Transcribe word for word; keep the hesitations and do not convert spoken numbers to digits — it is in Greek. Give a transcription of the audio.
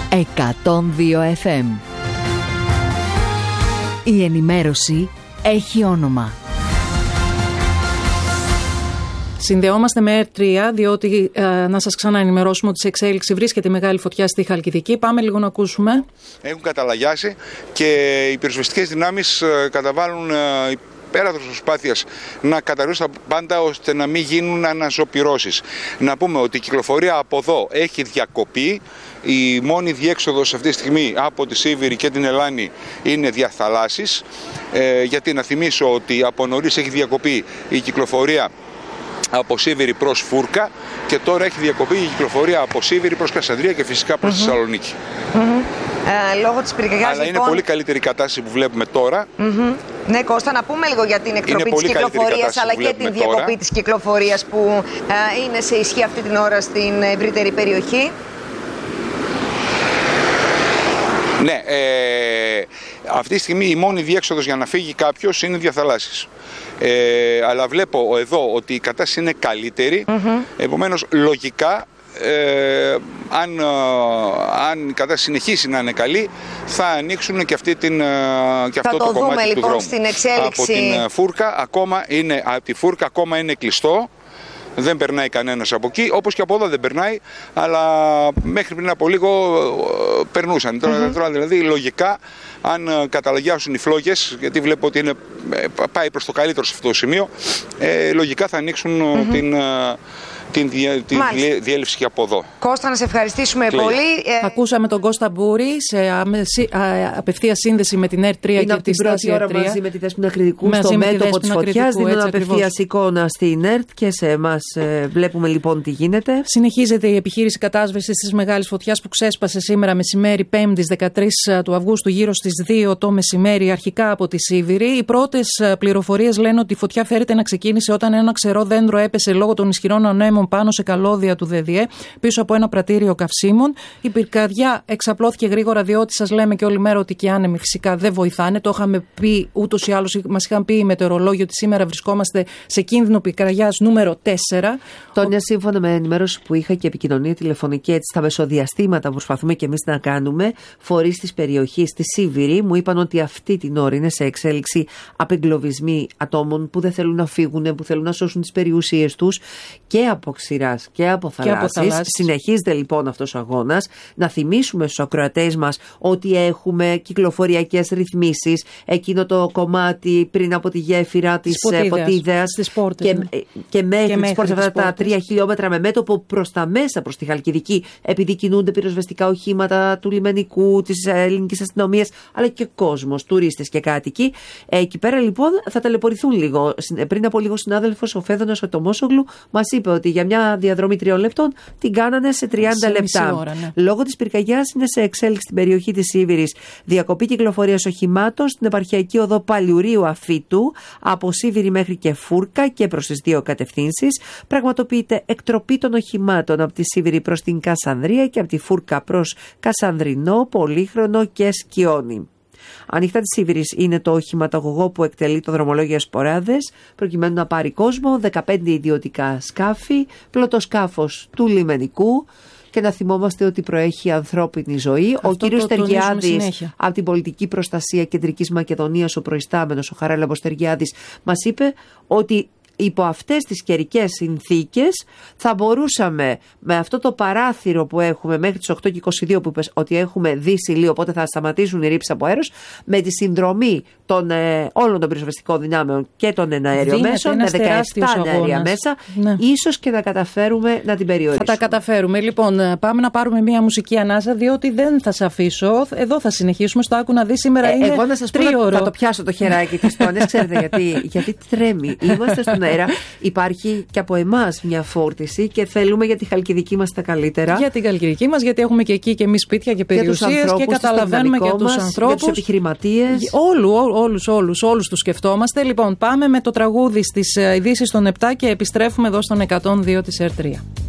εκατόν δύο εφ εμ. Η ενημέρωση έχει όνομα. Συνδεόμαστε με ερ τρία, διότι ε, να σας ξαναενημερώσουμε ότι σε εξέλιξη βρίσκεται μεγάλη φωτιά στη Χαλκιδική. Πάμε λίγο να ακούσουμε. Έχουν καταλαγιάσει και οι πυροσβεστικές δυνάμεις ε, καταβάλουν ε, πέρας προσπάθειας να καταρρεύσουν τα πάντα ώστε να μην γίνουν αναζωπυρώσεις. Να πούμε ότι η κυκλοφορία από εδώ έχει διακοπεί. Η μόνη διέξοδος αυτή τη στιγμή από τη Σίβηρη και την Ελλάνη είναι διαθαλάσσης. Ε, γιατί να θυμίσω ότι από νωρίς έχει διακοπεί η κυκλοφορία από Σίβηρη προς Φούρκα και τώρα έχει διακοπεί η κυκλοφορία από Σίβηρη προς Κασανδρία και φυσικά προς mm-hmm. τη Θεσσαλονίκη. Mm-hmm. Ε, λόγω της πυρκαγιάς, αλλά λοιπόν... είναι πολύ καλύτερη κατάσταση που βλέπουμε τώρα. Mm-hmm. Ναι, Κώστα, να πούμε λίγο για την εκτροπή της κυκλοφορίας αλλά και την διακοπή τώρα. της κυκλοφορίας που ε, είναι σε ισχύ αυτή την ώρα στην ευρύτερη περιοχή. Ναι, ε, αυτή τη στιγμή η μόνη διέξοδος για να φύγει κάποιος είναι διαθαλάσσης. Ε, αλλά βλέπω εδώ ότι η κατάσταση είναι καλύτερη, mm-hmm. επομένως λογικά ε, αν, αν η κατάσταση συνεχίσει να είναι καλή θα ανοίξουν και, αυτή την, και αυτό το, το κομμάτι δούμε, του λοιπόν, δρόμου. Στην εξέλιξη. Από την Φούρκα ακόμα είναι, από τη Φούρκα ακόμα είναι κλειστό. Δεν περνάει κανένας από εκεί, όπως και από εδώ δεν περνάει, αλλά μέχρι πριν από λίγο περνούσαν. Mm-hmm. Τώρα, τώρα δηλαδή λογικά αν καταλαγιάσουν οι φλόγες, γιατί βλέπω ότι είναι, πάει προς το καλύτερο σε αυτό το σημείο, ε, λογικά θα ανοίξουν mm-hmm. την... την, δια, την διέλευση και από εδώ. Κώστα, να σε ευχαριστήσουμε Κλαία. πολύ. Ακούσαμε τον Κώστα Μπούρη σε αμεση, α, απευθεία σύνδεση με την ερ τρία είναι και τη στάση ερ τρία. Μαζί με τη Δέσποινα Κρητικού στο μέτωπο της φωτιάς, δίνουν απευθείας εικόνα στην ΕΡΤ και σε εμάς. Βλέπουμε λοιπόν τι γίνεται. Συνεχίζεται η επιχείρηση κατάσβεσης της μεγάλης φωτιάς που ξέσπασε σήμερα μεσημέρι Πέμπτης δεκατρείς του Αυγούστου γύρω στις δύο το μεσημέρι αρχικά από τη Σίβηρη. Οι πρώτες πληροφορίες λένε ότι η φωτιά φέρεται να ξεκίνησε όταν ένα ξερό δέντρο έπεσε λόγω των ισχυρών ανέμων πάνω σε καλώδια του ΔΔΕ πίσω από ένα πρατήριο καυσίμων. Η πυρκαδιά εξαπλώθηκε γρήγορα, διότι σας λέμε και όλη μέρα ότι και οι άνεμοι φυσικά δεν βοηθάνε. Το είχαμε πει ούτως ή άλλως, μας είχαν πει οι μετεωρολόγοι ότι σήμερα βρισκόμαστε σε κίνδυνο πυρκαγιάς νούμερο τέσσερα. Τόνια, Ο... σύμφωνα με ενημέρωση που είχα και επικοινωνία τηλεφωνική, έτσι στα μεσοδιαστήματα που προσπαθούμε και εμείς να κάνουμε, φορείς της περιοχής στη Σίβηρη μου είπαν ότι αυτή την ώρα είναι σε εξέλιξη απεγκλωβισμοί ατόμων που δεν θέλουν να φύγουν, που θέλουν να σώσουν τις περιουσίες τους και από ξηράς και από θαλάσσης. Συνεχίζεται λοιπόν αυτός ο αγώνας. Να θυμίσουμε στους ακροατές μας ότι έχουμε κυκλοφοριακές ρυθμίσεις, εκείνο το κομμάτι πριν από τη γέφυρα της Ποτίδεας και, ναι. και μέχρι τις πόρτες, αυτά τα τρία χιλιόμετρα με μέτωπο προς τα μέσα, προς τη Χαλκιδική, επειδή κινούνται πυροσβεστικά οχήματα του λιμενικού, της ελληνικής αστυνομίας, αλλά και κόσμος, τουρίστες και κάτοικοι. Εκεί πέρα λοιπόν θα ταλαιπωρηθούν λίγο. Πριν από λίγο συνάδελφος ο Φέδωνας ο Τομόσογλου μας είπε ότι για μια διαδρομή τριών λεπτών την κάνανε σε τριάντα λεπτά. Ώρα, ναι. Λόγω της πυρκαγιάς είναι σε εξέλιξη στην περιοχή της Σίβηρης διακοπή κυκλοφορίας οχημάτων στην επαρχιακή οδό Παλιουρίου Αφίτου από Σίβηρη μέχρι και Φούρκα και προς τις δύο κατευθύνσεις. Πραγματοποιείται εκτροπή των οχημάτων από τη Σίβηρη προς την Κασανδρία και από τη Φούρκα προς Κασανδρινό, Πολύχρονο και Σκιόνι. Ανοιχτά της Σίβηρης είναι το οχηματογωγό που εκτελεί το δρομολόγιο Σποράδες προκειμένου να πάρει κόσμο, δεκαπέντε ιδιωτικά σκάφη, πλωτοσκάφος του λιμενικού. Και να θυμόμαστε ότι προέχει ανθρώπινη ζωή. Αυτό ο κύριος Στεργιάδης από την Πολιτική Προστασία Κεντρικής Μακεδονίας, ο προϊστάμενος, ο Χαράλαμπος Στεργιάδης, μας είπε ότι υπό αυτές τις καιρικές συνθήκες θα μπορούσαμε με αυτό το παράθυρο που έχουμε μέχρι τις οκτώ και είκοσι δύο που είπες ότι έχουμε δύση λίγο, οπότε θα σταματήσουν οι ρήψεις από αέρος, με τη συνδρομή των, ε, όλων των πυροσβεστικών δυνάμεων και των εναέριων μέσων, με δεκαεπτά εναέρια μέσα, ναι. ίσως και να καταφέρουμε να την περιορίσουμε. Θα τα καταφέρουμε. Λοιπόν, πάμε να πάρουμε μια μουσική ανάσα, διότι δεν θα σε αφήσω. Εδώ θα συνεχίσουμε. Στο άκου να δει σήμερα. Ε, είναι εγώ να σας πω, θα το πιάσω το χεράκι της Τόνιας. Ξέρετε γιατί, γιατί τρέμει. Είμαστε στον αέρα. Υπάρχει και από εμάς μια φόρτιση και θέλουμε για τη Χαλκιδική μας τα καλύτερα. Για την Χαλκιδική μας, γιατί έχουμε και εκεί και εμείς σπίτια και περιουσίες και καταλαβαίνουμε και τους ανθρώπους. Για τους επιχειρηματίες. Όλου, ό, όλους, όλους, όλους τους σκεφτόμαστε. Λοιπόν, πάμε με το τραγούδι στις ειδήσεις των επτά και επιστρέφουμε εδώ στον εκατόν δύο της ερ τρία.